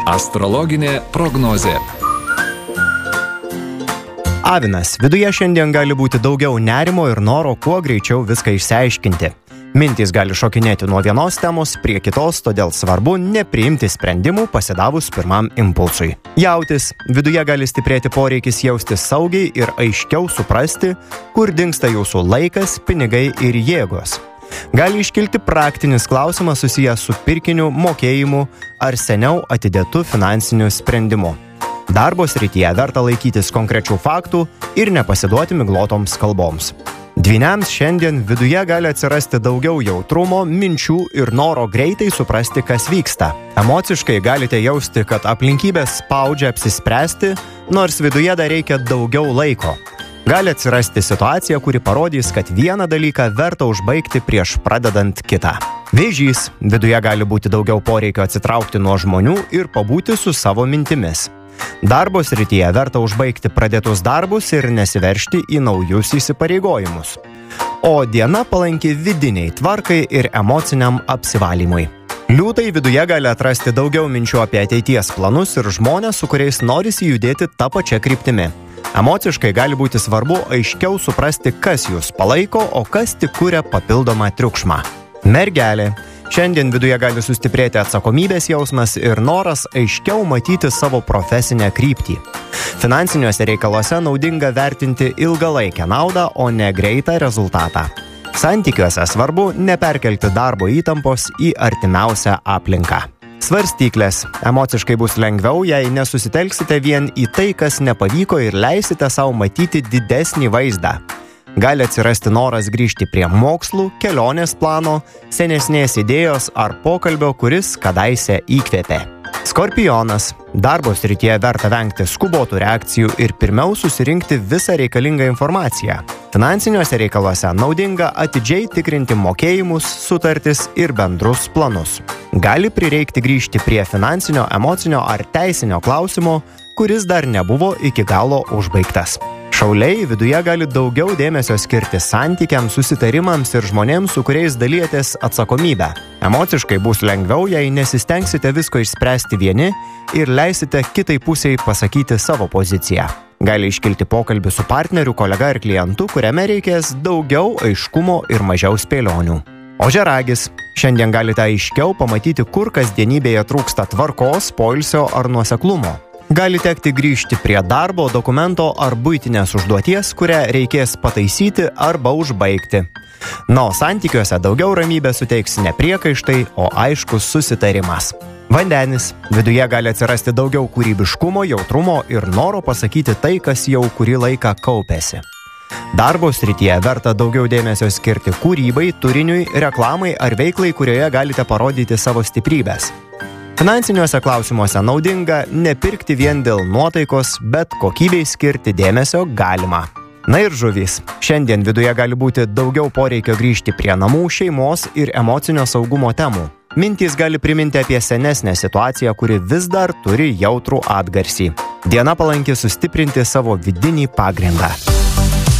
Astrologinė prognozė. Avinas, viduje šiandien gali būti daugiau nerimo ir noro kuo greičiau viską išsiaiškinti. Mintys gali šokinėti nuo vienos temos prie kitos, todėl svarbu nepriimti sprendimų pasidavus pirmam impulsui. Jautis, viduje gali stiprėti poreikis jaustis saugiai ir aiškiau suprasti, kur dingsta jūsų laikas, pinigai ir jėgos. Gali iškilti praktinis klausimas susijęs su pirkiniu, mokėjimu ar seniau atidėtu finansiniu sprendimu. Darbo srityje verta laikytis konkrečių faktų ir nepasiduoti miglotoms kalboms. Dvyniams šiandien viduje gali atsirasti daugiau jautrumo, minčių ir noro greitai suprasti, kas vyksta. Emociškai galite jausti, kad aplinkybės spaudžia apsispręsti, nors viduje dar reikia daugiau laiko. Gali atsirasti situacija, kuri parodys, kad vieną dalyką verta užbaigti prieš pradedant kitą. Vėžys, viduje gali būti daugiau poreikio atsitraukti nuo žmonių ir pabūti su savo mintimis. Darbo srityje verta užbaigti pradėtus darbus ir nesiveržti į naujus įsipareigojimus. O diena palanki vidiniai tvarkai ir emociniam apsivalymui. Liūtai viduje gali atrasti daugiau minčių apie ateities planus ir žmonės, su kuriais norisi judėti tą pačią kryptimi. Emociškai gali būti svarbu aiškiau suprasti, kas jūs palaiko, o kas tik kuria papildomą triukšmą. Mergelė. Šiandien viduje gali sustiprėti atsakomybės jausmas ir noras aiškiau matyti savo profesinę kryptį. Finansiniuose reikaluose naudinga vertinti ilgalaikę naudą, o ne greitą rezultatą. Santykiuose svarbu neperkelti darbo įtampos į artimiausią aplinką. Svarstyklės. Emociškai bus lengviau, jei nesusitelksite vien į tai, kas nepavyko ir leisite savo matyti didesnį vaizdą. Gali atsirasti noras grįžti prie mokslų, kelionės plano, senesnės idėjos ar pokalbio, kuris kadaise įkvėpė. Skorpionas. Darbo srityje verta vengti skubotų reakcijų ir pirmiau susirinkti visą reikalingą informaciją. Finansiniuose reikaluose naudinga atidžiai tikrinti mokėjimus, sutartis ir bendrus planus. Gali prireikti grįžti prie finansinio, emocinio ar teisinio klausimo, kuris dar nebuvo iki galo užbaigtas. Šauliai viduje gali daugiau dėmesio skirti santykiams, susitarimams ir žmonėms, su kuriais dalijatės atsakomybę. Emociškai bus lengviau, jei nesistengsite visko išspręsti vieni ir leisite kitai pusiai pasakyti savo poziciją. Gali iškilti pokalbį su partneriu, kolega ir klientu, kuriame reikės daugiau aiškumo ir mažiau spėlionių. Ožiaragis. Šiandien galite aiškiau pamatyti, kur kasdienybėje trūksta tvarkos, poilsio ar nuoseklumo. Gali tekti grįžti prie darbo, dokumento ar buitinės užduoties, kurią reikės pataisyti arba užbaigti. O santykiuose daugiau ramybės suteiks ne priekaištai, o aiškus susitarimas. Vandenis. Viduje gali atsirasti daugiau kūrybiškumo, jautrumo ir noro pasakyti tai, kas jau kurį laiką kaupėsi. Darbo srityje verta daugiau dėmesio skirti kūrybai, turiniui, reklamai ar veiklai, kurioje galite parodyti savo stiprybės. Finansiniuose klausimuose naudinga nepirkti vien dėl nuotaikos, bet kokybei skirti dėmesio galima. Na ir žuvys. Šiandien viduje gali būti daugiau poreikio grįžti prie namų, šeimos ir emocinio saugumo temų. Mintys gali priminti apie senesnę situaciją, kuri vis dar turi jautrų atgarsį. Diena palanki sustiprinti savo vidinį pagrindą.